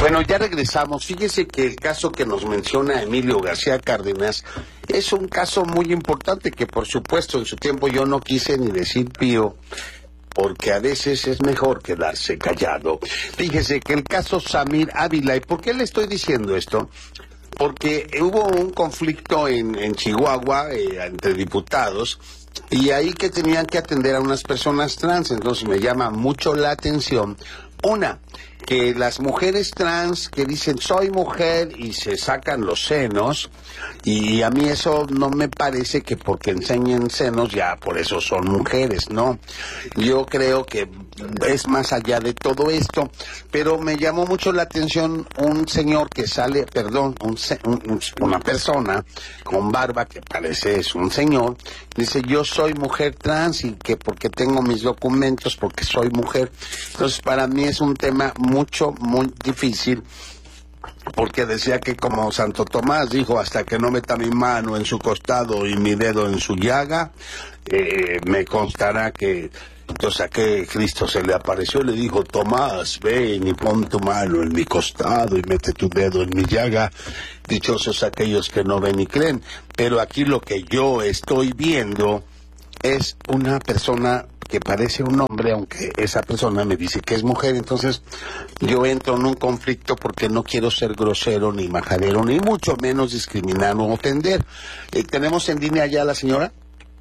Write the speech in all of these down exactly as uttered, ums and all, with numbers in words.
Bueno, ya regresamos. Fíjese que el caso que nos menciona Emilio García Cárdenas es un caso muy importante que, por supuesto, en su tiempo yo no quise ni decir pío, porque a veces es mejor quedarse callado. Fíjese que el caso Samir Ávila, ¿y por qué le estoy diciendo esto? Porque hubo un conflicto en, en Chihuahua eh, entre diputados, y ahí que tenían que atender a unas personas trans. Entonces me llama mucho la atención, una, que las mujeres trans que dicen soy mujer y se sacan los senos, y a mí eso no me parece que porque enseñen senos ya por eso son mujeres, ¿no? Yo creo que es más allá de todo esto, pero me llamó mucho la atención un señor que sale, perdón, un, un, una persona con barba que parece es un señor, dice yo soy mujer trans y que porque tengo mis documentos, porque soy mujer. Entonces para mí es un tema mucho, muy difícil, porque decía que como Santo Tomás dijo, hasta que no meta mi mano en su costado y mi dedo en su llaga, eh, me constará que... Entonces a que Cristo se le apareció y le dijo, Tomás, ven y pon tu mano en mi costado y mete tu dedo en mi llaga. Dichosos aquellos que no ven y creen. Pero aquí lo que yo estoy viendo es una persona que parece un hombre, aunque esa persona me dice que es mujer. Entonces yo entro en un conflicto porque no quiero ser grosero, ni majadero, ni mucho menos discriminar o ofender. Eh, ¿Tenemos en línea ya a la señora?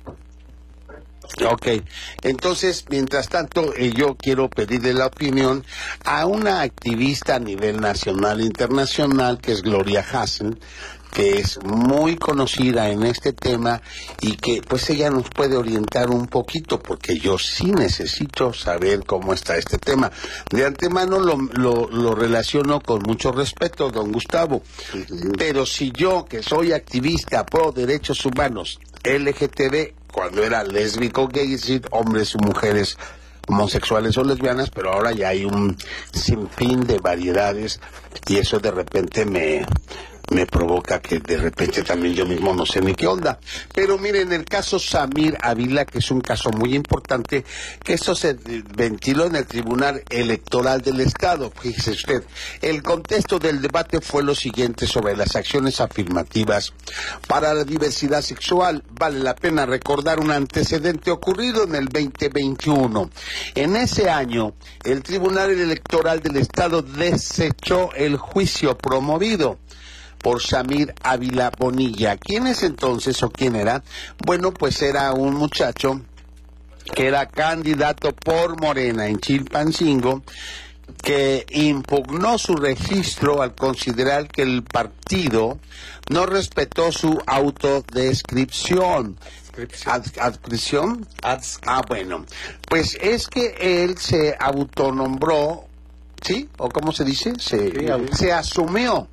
Ok, entonces, mientras tanto, eh, yo quiero pedirle la opinión a una activista a nivel nacional e internacional, que es Gloria Hassan, que es muy conocida en este tema y que pues ella nos puede orientar un poquito, porque yo sí necesito saber cómo está este tema. De antemano lo, lo, lo relaciono con mucho respeto, don Gustavo, uh-huh. Pero si yo, que soy activista pro derechos humanos, L G T B, cuando era lésbico, gay, es decir, hombres y mujeres homosexuales o lesbianas, pero ahora ya hay un sinfín de variedades y eso de repente me... me provoca que de repente también yo mismo no sé ni qué onda. Pero miren, el caso Samir Ávila, que es un caso muy importante, que esto se ventiló en el Tribunal Electoral del Estado. Fíjese usted, el contexto del debate fue lo siguiente sobre las acciones afirmativas para la diversidad sexual. Vale la pena recordar un antecedente ocurrido en el veinte veintiuno. En ese año, el Tribunal Electoral del Estado desechó el juicio promovido por Samir Ávila Bonilla. ¿Quién es entonces o quién era? Bueno, pues era un muchacho que era candidato por Morena en Chilpancingo, que impugnó su registro al considerar que el partido no respetó su autodescripción. Ad, ¿Adscripción? Ads. Ah, bueno. Pues es que él se autonombró, ¿sí? ¿O cómo se dice? Se, sí, se asumió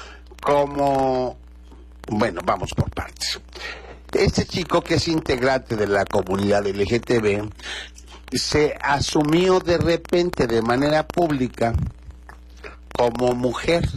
como, bueno, vamos por partes. Este chico, que es integrante de la comunidad L G T B, se asumió de repente de manera pública como mujer.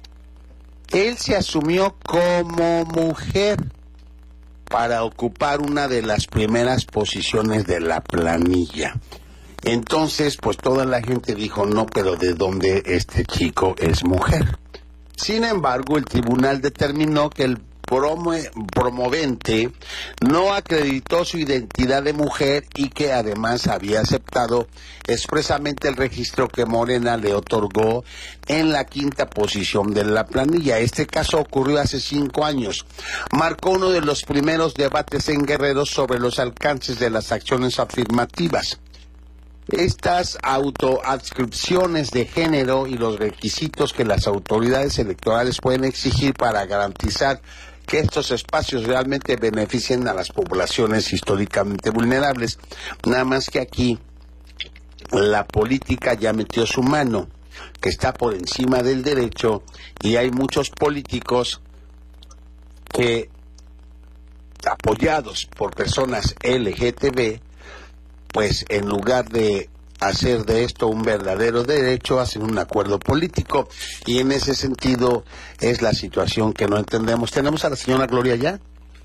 Él se asumió como mujer para ocupar una de las primeras posiciones de la planilla. Entonces, pues toda la gente dijo, no, pero ¿de dónde este chico es mujer? Sin embargo, el tribunal determinó que el promo promovente no acreditó su identidad de mujer y que además había aceptado expresamente el registro que Morena le otorgó en la quinta posición de la planilla. Este caso ocurrió hace cinco años. Marcó uno de los primeros debates en Guerrero sobre los alcances de las acciones afirmativas. Estas autoadscripciones de género y los requisitos que las autoridades electorales pueden exigir para garantizar que estos espacios realmente beneficien a las poblaciones históricamente vulnerables. Nada más que aquí la política ya metió su mano, que está por encima del derecho, y hay muchos políticos que, apoyados por personas L G T B, pues en lugar de hacer de esto un verdadero derecho, hacen un acuerdo político, y en ese sentido es la situación que no entendemos. ¿Tenemos a la señora Gloria ya?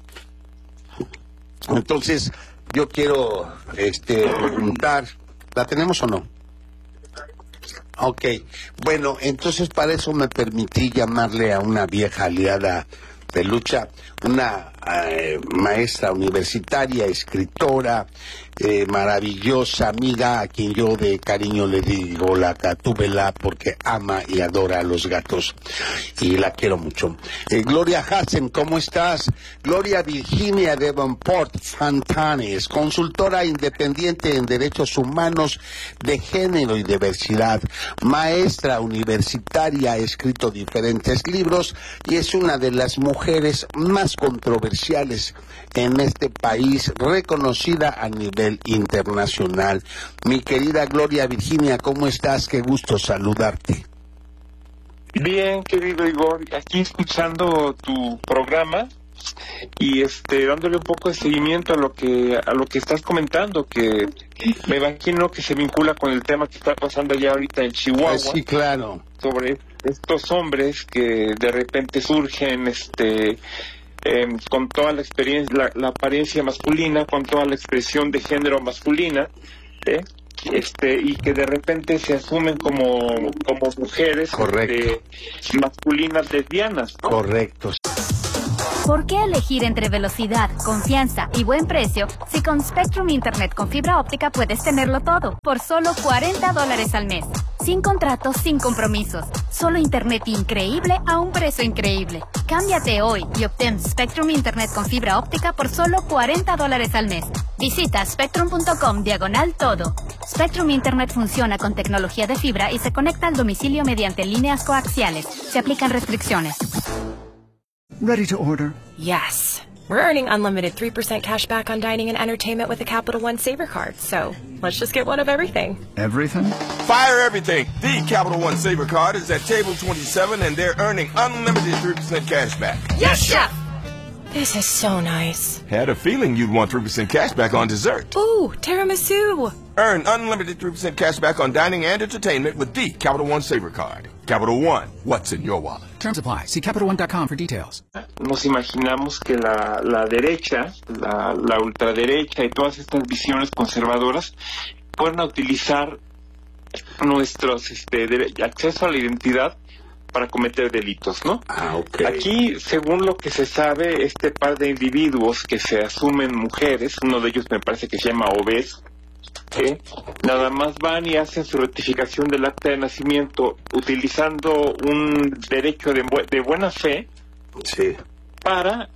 Entonces, yo quiero este preguntar, ¿la tenemos o no? Ok, bueno, entonces para eso me permití llamarle a una vieja aliada de lucha, una eh, maestra universitaria, escritora, eh, maravillosa amiga, a quien yo de cariño le digo la Gatúbela porque ama y adora a los gatos y la quiero mucho. Eh, Gloria Hassen, ¿cómo estás? Gloria Virginia Davenport Fantanes, consultora independiente en derechos humanos de género y diversidad, maestra universitaria, ha escrito diferentes libros y es una de las mujeres más controversiales en este país, reconocida a nivel internacional. Mi querida Gloria Virginia, ¿cómo estás? Qué gusto saludarte. Bien, querido Igor, aquí escuchando tu programa y este dándole un poco de seguimiento a lo que a lo que estás comentando, que me imagino que se vincula con el tema que está pasando ya ahorita en Chihuahua. Sí, claro. Sobre estos hombres que de repente surgen este eh, con toda la experiencia, la, la apariencia masculina, con toda la expresión de género masculina, ¿eh? este y que de repente se asumen como como mujeres este, masculinas lesbianas, ¿no? Correcto. ¿Por qué elegir entre velocidad, confianza y buen precio si con Spectrum Internet con fibra óptica puedes tenerlo todo por solo cuarenta dólares al mes? Sin contratos, sin compromisos. Solo Internet increíble a un precio increíble. Cámbiate hoy y obtén Spectrum Internet con fibra óptica por solo cuarenta dólares al mes. Visita spectrum punto com diagonal todo. Spectrum Internet funciona con tecnología de fibra y se conecta al domicilio mediante líneas coaxiales. Se aplican restricciones. Ready to order? Yes. We're earning unlimited three percent cash back on dining and entertainment with the Capital One Saver Card, so let's just get one of everything. Everything? Fire everything! The Capital One Saver Card is at table twenty-seven and they're earning unlimited three percent cash back. Yes, Chef! This is so nice. Had a feeling you'd want three percent cash back on dessert. Ooh, tiramisu! Earn unlimited three percent cash back on dining and entertainment with the Capital One Saver Card. Capital One, what's in your wallet? Terms apply. See Capital One dot com for details. Nos imaginamos que la, la derecha, la, la ultraderecha y todas estas visiones conservadoras pueden utilizar nuestros este, de, acceso a la identidad para cometer delitos, ¿no? Ah, okay. Aquí, según lo que se sabe, este par de individuos que se asumen mujeres, uno de ellos me parece que se llama Obes, ¿eh? Nada más van y hacen su rectificación del acta de nacimiento utilizando un derecho de, bu de buena fe, sí, para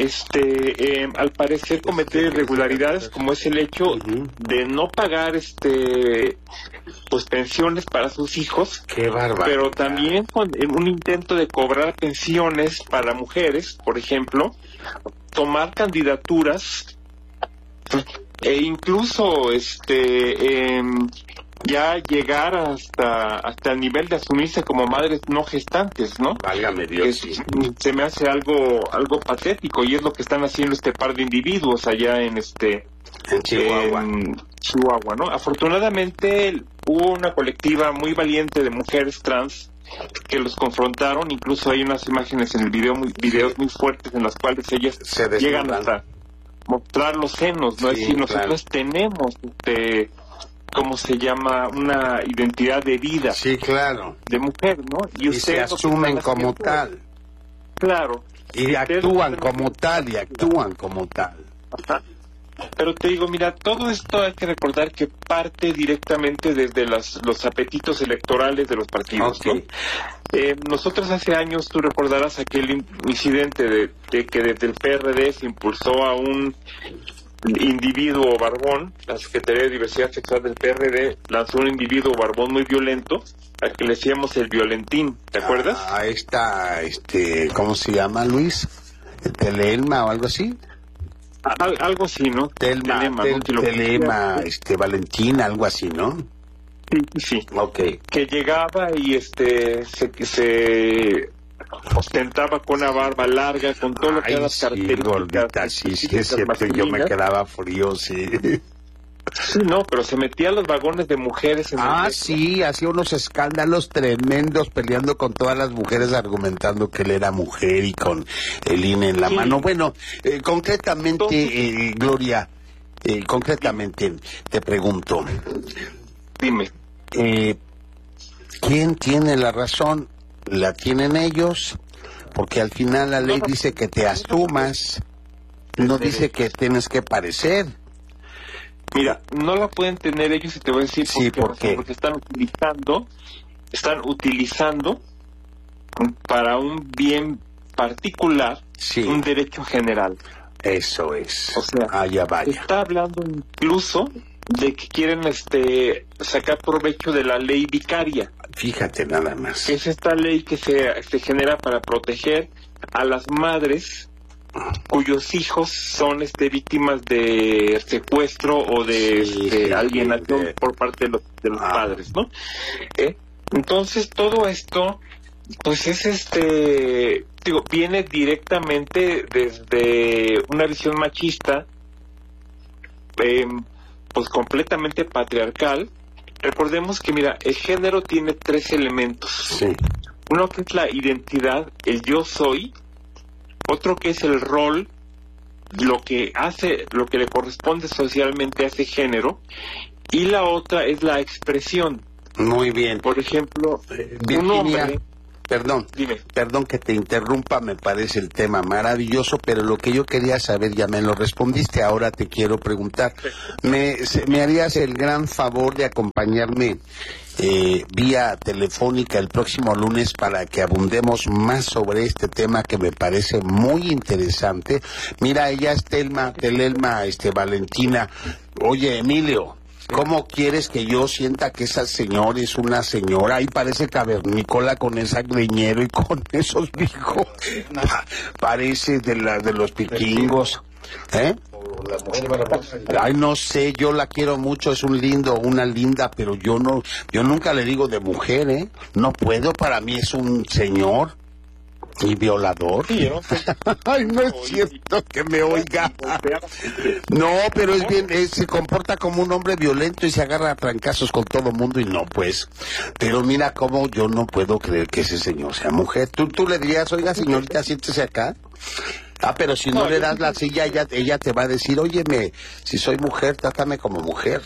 este eh, al parecer cometer irregularidades, como es el hecho uh-huh. de no pagar este pues pensiones para sus hijos. Qué bárbaro. Pero también con en un intento de cobrar pensiones para mujeres, por ejemplo, tomar candidaturas e incluso este eh, ya llegar hasta hasta el nivel de asumirse como madres no gestantes, ¿no? Válgame Dios. Es, se me hace algo algo patético y es lo que están haciendo este par de individuos allá en este en Chihuahua. En Chihuahua, ¿no? Afortunadamente hubo una colectiva muy valiente de mujeres trans que los confrontaron, incluso hay unas imágenes en el video muy videos muy fuertes en las cuales ellas se llegan hasta mostrar los senos, ¿no? Sí, es decir, nosotros claro. tenemos este ¿cómo se llama? Una identidad de vida. Sí, claro. De mujer, ¿no? Y, y se asumen como tal. Claro. Y actúan como tal, y actúan como tal. Ajá. Pero te digo, mira, todo esto hay que recordar que parte directamente desde las, los apetitos electorales de los partidos, okay. ¿no? Eh, nosotros hace años, tú recordarás aquel incidente de, de que desde el P R D se impulsó a un individuo barbón, la Secretaría de Diversidad Sexual del P R D lanzó un individuo barbón muy violento, al que le decíamos el violentín, ¿te acuerdas? Ah, esta, este, ¿cómo se llama, Luis? ¿Telema o algo así? Al, algo así, ¿no? Telma, Telema, tel, ¿no? Telema, este, Valentina, algo así, ¿no? Sí, sí. Okay. Que llegaba y este se, se ostentaba con una barba larga, con todo lo que eran las sí, características. Gordita, sí, sí, es cierto, yo me quedaba frío, sí. Sí, no, pero se metía a los vagones de mujeres. En ah, sí, hacía unos escándalos tremendos peleando con todas las mujeres argumentando que él era mujer y con el I N E en la sí. mano. Bueno, eh, concretamente, Entonces, eh, Gloria, eh, concretamente te pregunto. Dime. Eh, ¿Quién tiene la razón? ¿La tienen ellos? Porque al final la ley dice que te asumas, no dice que tienes que parecer. Mira, no la pueden tener ellos y te voy a decir sí, por qué. ¿por qué? Porque están utilizando, están utilizando para un bien particular sí. un derecho general. Eso es. O sea, allá vaya. Está hablando incluso de que quieren este sacar provecho de la ley vicaria. Fíjate nada más. Es esta ley que se, se genera para proteger a las madres cuyos hijos son este víctimas de secuestro o de, sí, de sí, alienación de... por parte de los, de los ah. padres, ¿no? ¿Eh? Entonces todo esto pues es este digo viene directamente desde una visión machista eh, pues completamente patriarcal. Recordemos que mira, el género tiene tres elementos. Sí. Uno que es la identidad, el yo soy. Otro que es el rol, lo que hace, lo que le corresponde socialmente a ese género. Y la otra es la expresión. Muy bien. Por ejemplo, Virginia, un hombre... Perdón, Dime. perdón que te interrumpa, me parece el tema maravilloso, pero lo que yo quería saber ya me lo respondiste, ahora te quiero preguntar. ¿Me, me harías el gran favor de acompañarme eh, vía telefónica el próximo lunes para que abundemos más sobre este tema que me parece muy interesante? Mira, ella es Telma, Telelma, este, Valentina. Oye, Emilio, ¿cómo quieres que yo sienta que esa señora es una señora? Ahí parece cavernícola con esa greñero y con esos hijos. Pa parece de la de los vikingos. ¿Eh? Ay, no sé, yo la quiero mucho, es un lindo, una linda, pero yo no, yo nunca le digo de mujer, ¿eh? No puedo, para mí es un señor. ¿Y violador? Sí, ¿no? Ay, no es cierto que me oiga. No, pero es bien, es, se comporta como un hombre violento y se agarra a trancazos con todo mundo y no, pues. Pero mira cómo yo no puedo creer que ese señor sea mujer. ¿Tú, tú le dirías, oiga, señorita, siéntese acá? Ah, pero si no, no le das la silla, ella, ella te va a decir, óyeme, si soy mujer, trátame como mujer.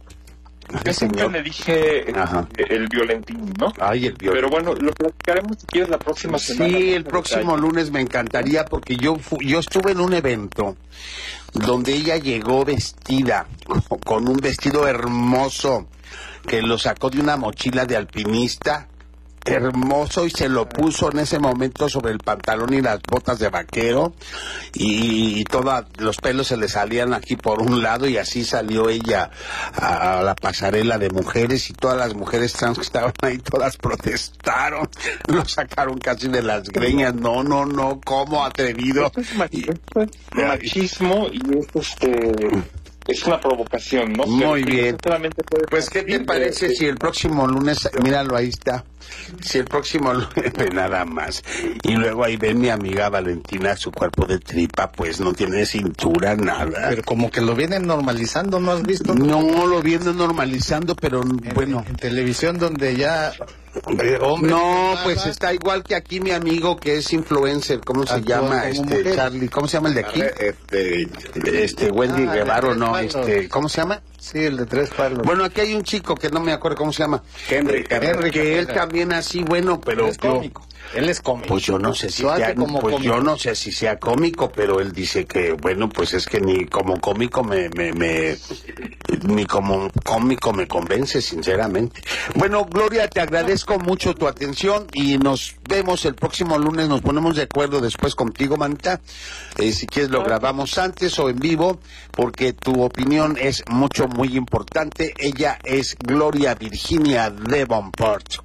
Yo siempre le dije Ajá. el violentín, ¿no? Ay, el violentín. Pero bueno, lo platicaremos si quieres la próxima semana. Sí, el próximo lunes me encantaría porque yo fu yo estuve en un evento donde ella llegó vestida con un vestido hermoso que lo sacó de una mochila de alpinista. Hermoso, y se lo puso en ese momento sobre el pantalón y las botas de vaquero y, y todos los pelos se le salían aquí por un lado y así salió ella a, a la pasarela de mujeres y todas las mujeres trans que estaban ahí todas protestaron, lo sacaron casi de las greñas. No, no, no, ¿cómo atrevido? Esto es, mach esto es machismo y es este... es una provocación, ¿no? Muy Pero bien. Pues, ¿qué te parece de, si el próximo lunes, míralo, ahí está, si el próximo lunes, nada más, y luego ahí ven mi amiga Valentina, su cuerpo de tripa, pues no tiene cintura, nada. Pero como que lo vienen normalizando, ¿no has visto? No, lo vienen normalizando, pero en, bueno. En televisión donde ya... Hombre, no, pues está igual que aquí mi amigo que es influencer, ¿cómo se llama? Este, mujer. Charlie, ¿cómo se llama el de aquí? Este, este Wendy ah, Guevara, no, este, ¿cómo se llama? Sí, el de tres palos. Bueno, aquí hay un chico que no me acuerdo cómo se llama. Henry, Henry, Henry que él también así, bueno, pero él es cómico. Él es cómico. Pues yo no sé si sea, como pues yo no sé si sea cómico, pero él dice que bueno, pues es que ni como cómico me me, me ni como cómico me convence, sinceramente. Bueno, Gloria, te agradezco mucho tu atención y nos vemos el próximo lunes, nos ponemos de acuerdo después contigo, Manita. Eh, si quieres lo grabamos antes o en vivo, porque tu opinión es mucho, muy importante. Ella es Gloria Virginia Davenport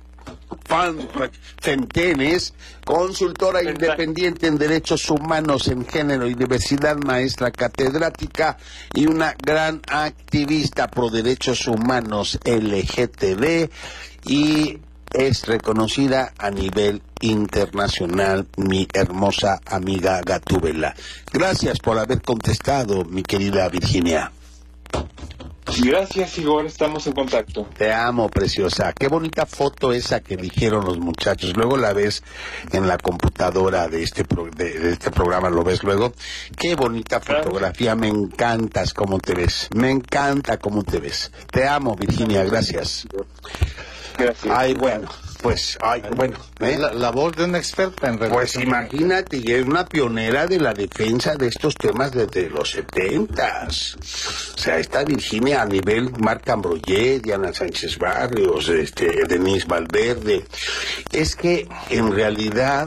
Centenes, consultora independiente en derechos humanos, en género y diversidad, maestra catedrática y una gran activista pro derechos humanos L G T B, y es reconocida a nivel internacional, mi hermosa amiga Gatúbela. Gracias por haber contestado, mi querida Virginia. Gracias, Igor, estamos en contacto. Te amo, preciosa. Qué bonita foto esa que eligieron los muchachos. Luego la ves en la computadora de este pro, de, de este programa, lo ves luego. Qué bonita fotografía, me encantas cómo te ves. Me encanta cómo te ves. Te amo, Virginia, gracias. Gracias. Ay, bueno, pues, ay, bueno. ¿eh? La, la voz de una experta en Pues relación. imagínate, y es una pionera de la defensa de estos temas desde los setentas. O sea, está Virginia a nivel Marc Ambroyé, Diana Sánchez Barrios, este, Denise Valverde. Es que en realidad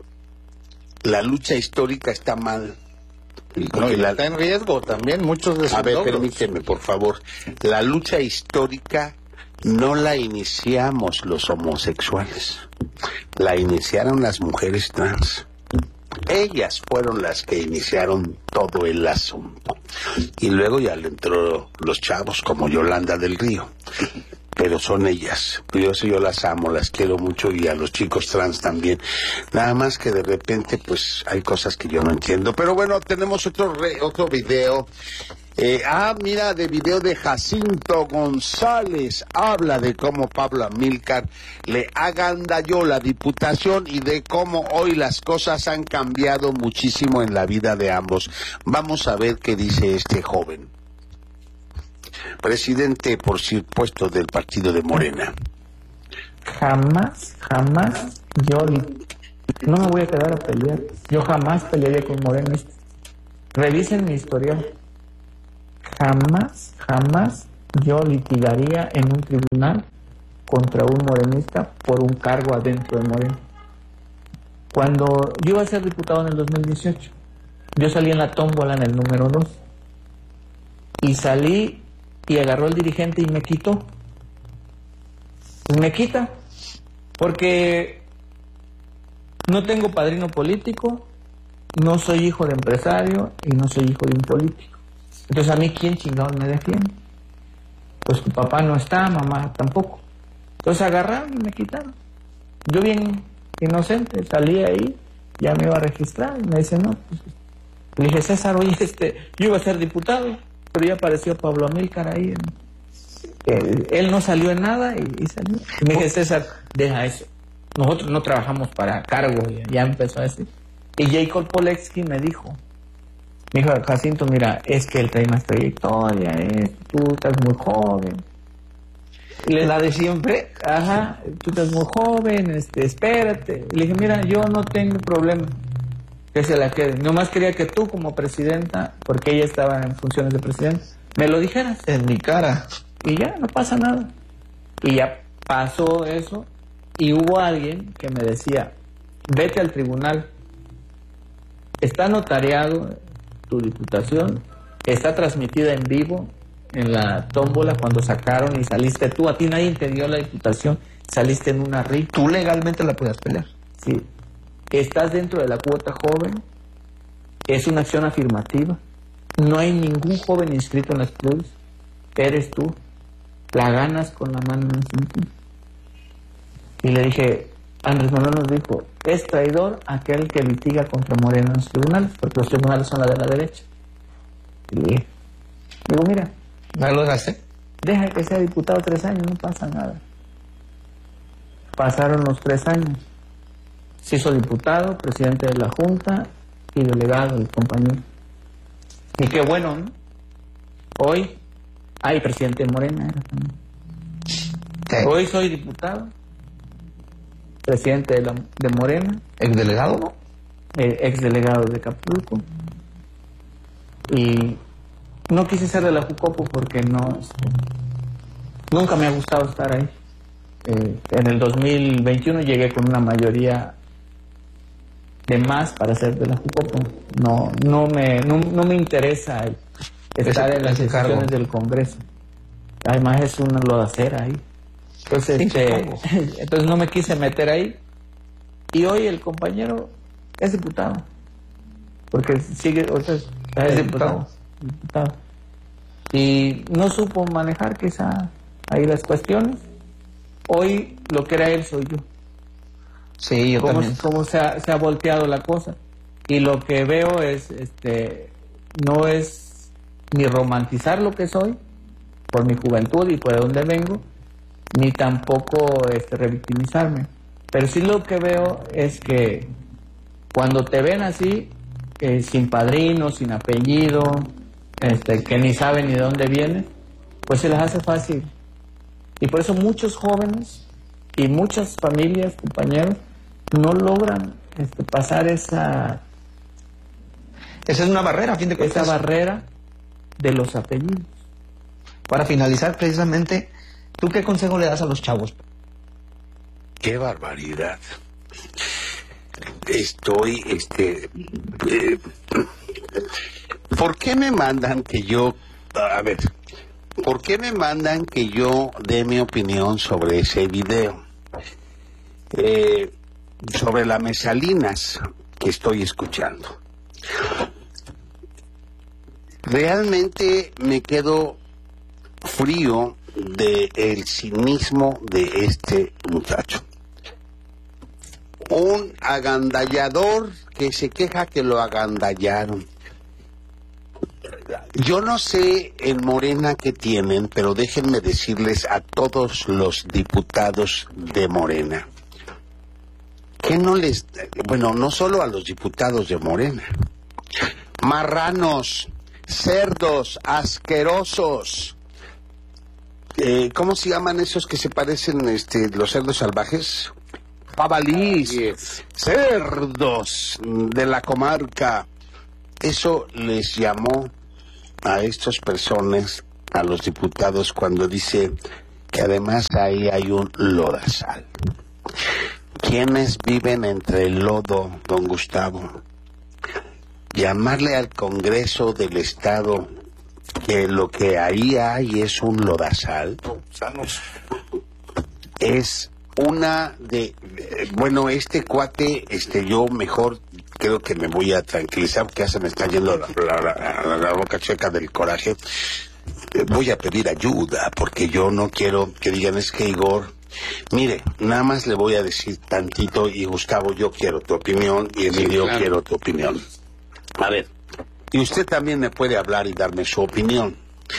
la lucha histórica está mal. No, y la- está en riesgo también muchos de sus A ver, logros. permíteme, por favor. La lucha histórica no la iniciamos los homosexuales, la iniciaron las mujeres trans. Ellas fueron las que iniciaron todo el asunto. Y luego ya le entró los chavos como Yolanda del Río. Pero son ellas. Yo sí, yo las amo, las quiero mucho, y a los chicos trans también. Nada más que de repente, pues, hay cosas que yo no entiendo. Pero bueno, tenemos otro re, otro video. Eh, ah, mira, de video de Jacinto González. Habla de cómo Pablo Amílcar le agandalló la diputación y de cómo hoy las cosas han cambiado muchísimo en la vida de ambos. Vamos a ver qué dice este joven. Presidente, por supuesto, del partido de Morena. Jamás, jamás yo li- no me voy a quedar a pelear. Yo jamás pelearía con morenistas. Revisen mi historial. Jamás, jamás yo litigaría en un tribunal contra un morenista por un cargo adentro de Morena. Cuando yo iba a ser diputado en el dos mil dieciocho, yo salí en la tómbola en el número dos. Y salí y agarró el dirigente y me quitó. Pues me quita. Porque no tengo padrino político, no soy hijo de empresario y no soy hijo de un político. Entonces, ¿a mí quién chingados me defiende? Pues tu papá no está, mamá tampoco. Entonces agarraron y me quitaron. Yo bien inocente, salí ahí, ya me iba a registrar y me dice, no, pues, le dije, César, oye, este, yo iba a ser diputado, pero ya apareció Pablo Amílcar ahí. Eh, él no salió en nada y, y salió. Y me dije, César, deja eso. Nosotros no trabajamos para cargo. Y ya empezó a decir. Y Jacob Polensky me dijo, me dijo, Jacinto, mira, es que él trae más trayectoria, es, tú estás muy joven. Y le, la de siempre, ajá, tú estás muy joven, este, espérate. Y le dije, mira, yo no tengo problema que se la quede. Nomás quería que tú como presidenta, porque ella estaba en funciones de presidenta, me lo dijeras en mi cara. Y ya, no pasa nada. Y ya pasó eso. Y hubo alguien que me decía, vete al tribunal. Está notariado tu diputación, está transmitida en vivo en la tómbola cuando sacaron y saliste tú. A ti nadie te dio la diputación, saliste en una R I. Tú legalmente la puedes pelear. Sí. Estás dentro de la cuota joven, es una acción afirmativa. No hay ningún joven inscrito en las pluris. Eres tú. La ganas con la mano en el cinturón. Y le dije, Andrés Manuel nos dijo, es traidor aquel que litiga contra Morena en los tribunales, porque los tribunales son la de la derecha. Y le dije, digo, mira, ¿no lo hace? deja que sea diputado tres años, no pasa nada. Pasaron los tres años. Se hizo diputado, presidente de la Junta y delegado del compañero. Y qué bueno, ¿no? Hoy hay presidente de Morena, era también. ¿Qué? Hoy soy diputado, presidente de, la, de Morena, ¿El delegado no? eh, ex delegado de Acapulco. Y no quise ser de la Jucopo porque no, este, nunca me ha gustado estar ahí. Eh, en el dos mil veintiuno llegué con una mayoría de más para ser de la Jucopo. No, no me, no, no me interesa el estar Ese- en las ese cargo. decisiones del Congreso. Además es una lodacera ahí. Entonces, Sí, este, supongo. entonces no me quise meter ahí. Y hoy el compañero es diputado. Porque sigue, o sea, es diputado. diputado. Y no supo manejar quizá ahí las cuestiones. Hoy lo que era él soy yo. Sí, yo Cómo, también. cómo se, ha, se ha volteado la cosa. Y lo que veo es, este, no es ni romantizar lo que soy por mi juventud y por donde vengo, ni tampoco este, revictimizarme. Pero sí lo que veo es que cuando te ven así, eh, sin padrino, sin apellido, este, que ni saben ni de dónde viene, pues se les hace fácil. Y por eso muchos jóvenes Y muchas familias, compañeros, no logran este, pasar esa... Esa es una barrera, a fin de cuentas. Esa barrera de los apellidos. Para finalizar, precisamente, ¿tú qué consejo le das a los chavos? ¡Qué barbaridad! Estoy, este... Eh, ¿por qué me mandan que yo... A ver... ¿Por qué me mandan que yo dé mi opinión sobre ese video? Eh, sobre las mesalinas que estoy escuchando. Realmente me quedo frío del cinismo de este muchacho. Un agandallador que se queja que lo agandallaron. Yo no sé en Morena qué tienen, pero déjenme decirles a todos los diputados de Morena, que no les... Bueno, no solo a los diputados de Morena. Marranos, cerdos, asquerosos. Eh, ¿Cómo se llaman esos que se parecen, este, los cerdos salvajes? Jabalís, cerdos de la comarca. Eso les llamó a estas personas, a los diputados, cuando dice que además ahí hay un lodazal. ¿Quiénes viven entre el lodo, don Gustavo? Llamarle al Congreso del Estado que lo que ahí hay es un lodazal es una de... Bueno, este cuate, este yo mejor... Creo que me voy a tranquilizar porque ya se me está yendo la, la, la, la boca checa del coraje. Voy a pedir ayuda porque yo no quiero que digan es que Igor... Mire, nada más le voy a decir tantito y Gustavo, yo quiero tu opinión y Emilio, sí, claro, quiero tu opinión. A ver, y usted también me puede hablar y darme su opinión.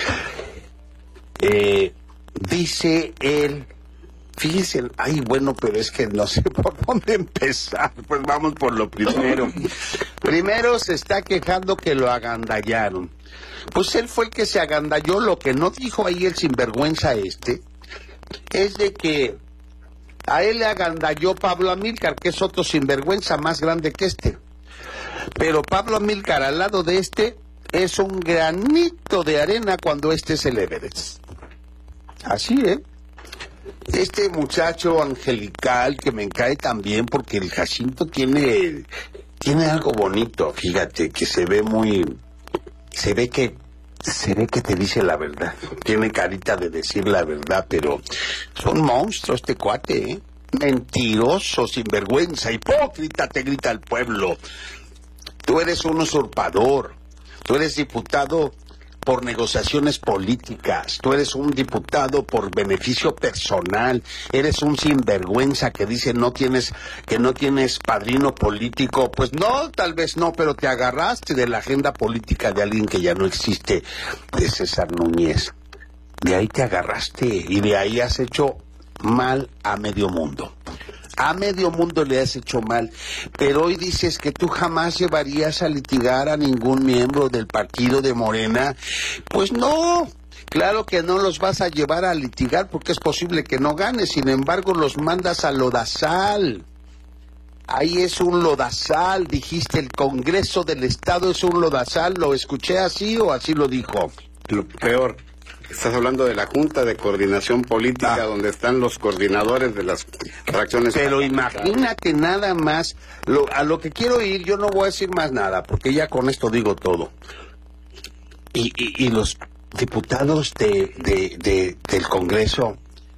Eh, dice él... Fíjense, ay, bueno, pero es que no sé por dónde empezar. Pues vamos por lo primero. Primero se está quejando que lo agandallaron. Pues él fue el que se agandalló. Lo que no dijo ahí el sinvergüenza este es de que a él le agandalló Pablo Amílcar, que es otro sinvergüenza más grande que este. Pero Pablo Amílcar al lado de este es un granito de arena cuando este es el Everest. Así, ¿eh? Este muchacho angelical que me cae tan bien porque el Jacinto tiene tiene algo bonito, fíjate, que se ve muy se ve que se ve que te dice la verdad. Tiene carita de decir la verdad, pero es un monstruo este cuate, ¿eh? Mentiroso, sinvergüenza, hipócrita, te grita el pueblo. Tú eres un usurpador. Tú eres diputado por negociaciones políticas, tú eres un diputado por beneficio personal, eres un sinvergüenza que dice no tienes, que no tienes padrino político. Pues no, tal vez no, pero te agarraste de la agenda política de alguien que ya no existe, de César Núñez. De ahí te agarraste y de ahí has hecho mal a medio mundo. A medio mundo le has hecho mal, pero hoy dices que tú jamás llevarías a litigar a ningún miembro del partido de Morena. Pues no, claro que no los vas a llevar a litigar porque es posible que no ganes, sin embargo los mandas a lodazal. Ahí es un lodazal, dijiste, el Congreso del Estado es un lodazal, ¿lo escuché así o así lo dijo? Lo peor. Estás hablando de la Junta de Coordinación Política, ah. donde están los coordinadores de las fracciones. Pero imagínate nada más, lo, a lo que quiero ir, yo no voy a decir más nada, porque ya con esto digo todo. Y, y, y los diputados de, de, de, del Congreso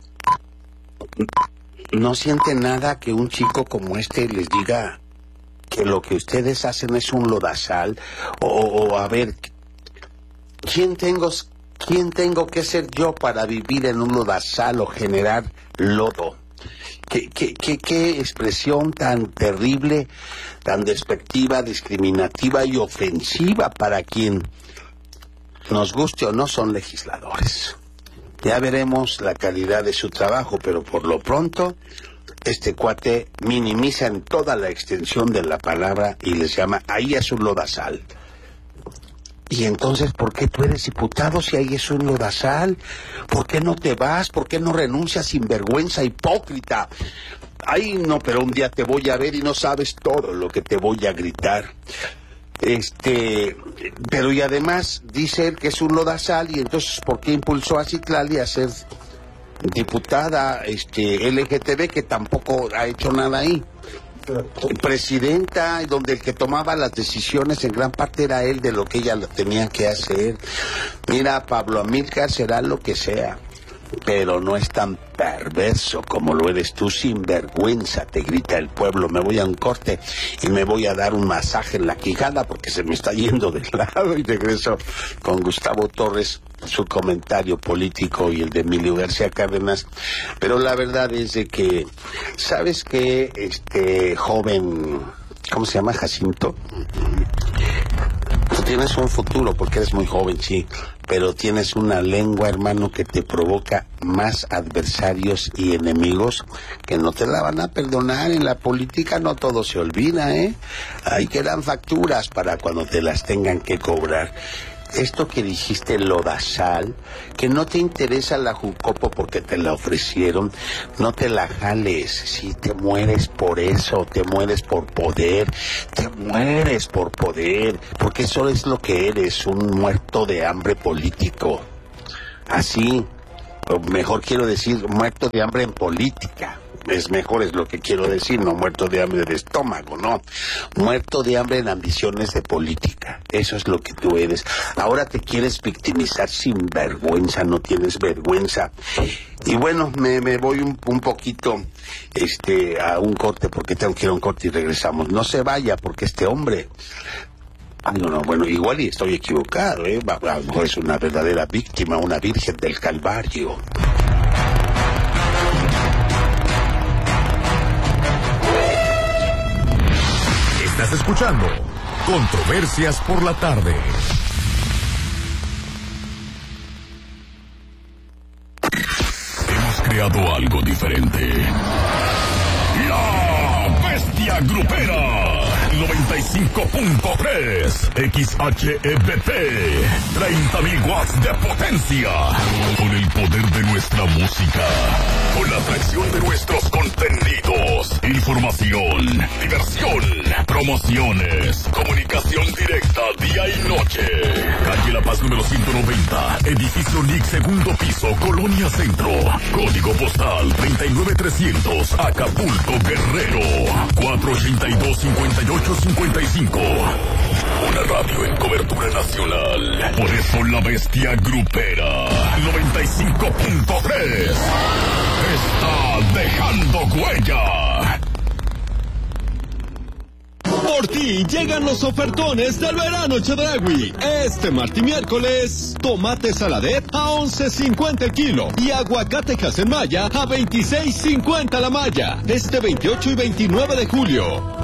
no sienten nada que un chico como este les diga que lo que ustedes hacen es un lodazal, o, o a ver, ¿quién tengo... ¿Quién tengo que ser yo para vivir en un lodazal o generar lodo? ¿Qué, qué, qué, qué expresión tan terrible, tan despectiva, discriminativa y ofensiva para quien, nos guste o no, son legisladores. Ya veremos la calidad de su trabajo, pero por lo pronto, este cuate minimiza en toda la extensión de la palabra y les llama, ahí es un lodazal. Y entonces, ¿por qué tú eres diputado si ahí es un lodazal? ¿Por qué no te vas? ¿Por qué no renuncias, sinvergüenza, hipócrita? Ay, no, pero un día te voy a ver y no sabes todo lo que te voy a gritar. Este, pero y además dice él que es un lodazal, y entonces, ¿por qué impulsó a Citlali a ser diputada este, L G T B, que tampoco ha hecho nada ahí? Presidenta, donde el que tomaba las decisiones en gran parte era él de lo que ella tenía que hacer. Mira, Pablo Amílcar será lo que sea, pero no es tan perverso como lo eres tú, sinvergüenza, te grita el pueblo. Me voy a un corte y me voy a dar un masaje en la quijada porque se me está yendo de lado, y regreso con Gustavo Torres, su comentario político, y el de Emilio García Cárdenas. Pero la verdad es de que, ¿sabes qué? Este joven, ¿cómo se llama? Jacinto. Tú tienes un futuro porque eres muy joven, sí, pero tienes una lengua, hermano, que te provoca más adversarios y enemigos que no te la van a perdonar. En la política no todo se olvida, ¿eh? Ahí quedan facturas para cuando te las tengan que cobrar. Esto que dijiste, lodazal, que no te interesa la Jucopo porque te la ofrecieron, no te la jales. Si te mueres por eso, te mueres por poder, te mueres por poder, porque eso es lo que eres, un muerto de hambre político. Así, o mejor quiero decir, muerto de hambre en política. Es mejor, es lo que quiero decir, no muerto de hambre de estómago, no. Muerto de hambre en ambiciones de política. Eso es lo que tú eres. Ahora te quieres victimizar sin vergüenza, no tienes vergüenza. Y bueno, me, me voy un, un poquito este, a un corte, porque tengo que ir a un corte y regresamos. No se vaya, porque este hombre... Ay, no, no, bueno, igual y estoy equivocado, ¿eh? A lo mejor es una verdadera víctima, una virgen del Calvario. Estás escuchando Controversias por la Tarde. Hemos creado algo diferente. La Bestia Grupera. noventa y cinco punto tres X H E B P, treinta mil watts de potencia, con el poder de nuestra música, con la atracción de nuestros contenidos, información, diversión, promociones, comunicación directa día y noche. Calle La Paz número ciento noventa, edificio N I C, segundo piso, Colonia Centro, código postal treinta y nueve trescientos, Acapulco, Guerrero, cuatro ochenta y dos, cincuenta y ocho cincuenta y cinco. Una radio en cobertura nacional. Por eso la Bestia Grupera noventa y cinco punto tres está dejando huella. Por ti llegan los ofertones del verano Chedraui. Este martes y miércoles, tomate saladet a once cincuenta el kilo y aguacate Hasenmaya a veintiséis cincuenta la malla. Este veintiocho y veintinueve de julio.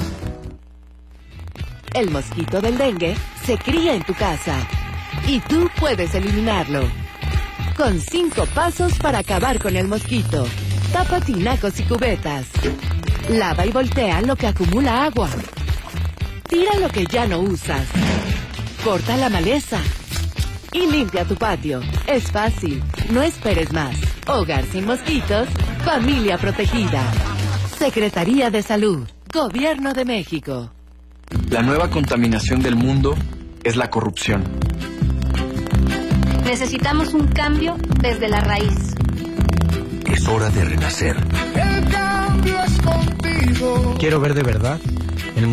El mosquito del dengue se cría en tu casa y tú puedes eliminarlo. Con cinco pasos para acabar con el mosquito. Tapa tinacos y cubetas. Lava y voltea lo que acumula agua. Tira lo que ya no usas. Corta la maleza. Y limpia tu patio. Es fácil. No esperes más. Hogar sin mosquitos. Familia protegida. Secretaría de Salud. Gobierno de México. La nueva contaminación del mundo es la corrupción. Necesitamos un cambio desde la raíz. Es hora de renacer. El cambio es contigo. Quiero ver de verdad el mundo.